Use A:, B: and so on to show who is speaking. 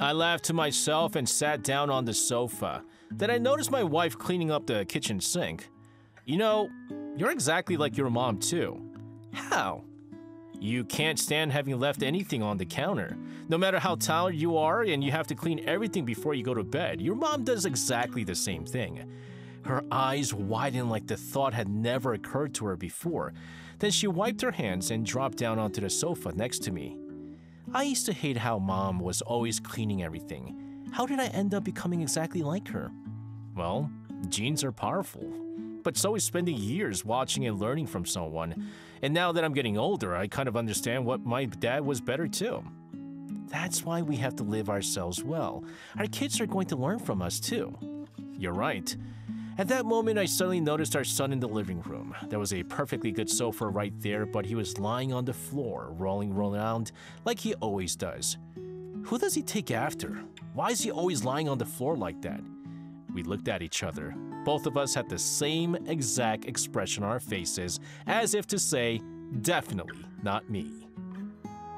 A: I laughed to myself and sat down on the sofa. Then I noticed my wife cleaning up the kitchen sink. You know, you're exactly like your mom too. How? You can't stand having left anything on the counter. No matter how tired you are and you have to clean everything before you go to bed, your mom does exactly the same thing. Her eyes widened like the thought had never occurred to her before. Then she wiped her hands and dropped down onto the sofa next to me. I used to hate how Mom was always cleaning everything. How did I end up becoming exactly like her? Well, genes are powerful. But so is spending years watching and learning from someone. And now that I'm getting older, I kind of understand what my dad was better too. That's why we have to live ourselves well. Our kids are going to learn from us too. You're right. At that moment, I suddenly noticed our son in the living room. There was a perfectly good sofa right there, but he was lying on the floor, rolling around like he always does. Who does he take after? Why is he always lying on the floor like that? We looked at each other. Both of us had the same exact expression on our faces, as if to say, definitely not me.